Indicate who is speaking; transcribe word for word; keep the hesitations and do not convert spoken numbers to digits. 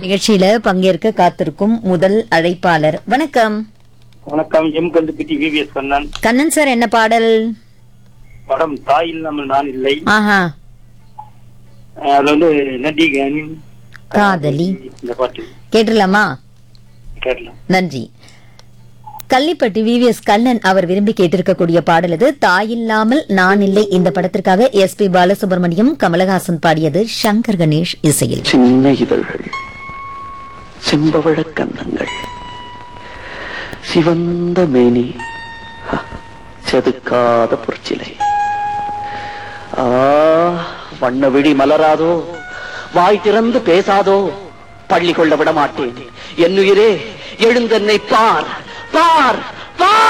Speaker 1: நிகழ்ச்சியில பங்கேற்க காத்திருக்கும் முதல் அழைப்பாளர். வணக்கம்.
Speaker 2: வணக்கம். M கந்துப்பட்டி VVS Kannan.
Speaker 1: Kannan sir, என்ன பாடல்?
Speaker 2: படம் தாய் இல்லாமல் நான் இல்லை.
Speaker 1: ஆஹா,
Speaker 2: அது வந்து நடிகனின்
Speaker 1: காதலி.
Speaker 2: இந்த பாட்டு
Speaker 1: கேட்டுலாமா?
Speaker 2: கேட்கலாம்.
Speaker 1: நன்றி. கள்ளிப்பட்டி விவிஎஸ் கண்ணன் அவர் விரும்பி கேட்டிருக்கக்கூடிய பாடல் இது. தாயில்லாமல் நான் இல்லை இந்த படத்திற்காக எஸ் பி பாலசுப்ரமணியம், கமலஹாசன் பாடியது, சங்கர் கணேஷ் இசையில்.
Speaker 3: சின்ன இதழ்கள், செம்பவழ கன்னங்கள், சிவந்த மேனி, செதுக்காத பொற்சிலை. ஆ, வண்ண விழி மலராதோ, வாய் திறந்து பேசாதோ, பள்ளி கொள்ள விட மாட்டேன். என்னுயிரே எழுந்தென்னை பார் பார்.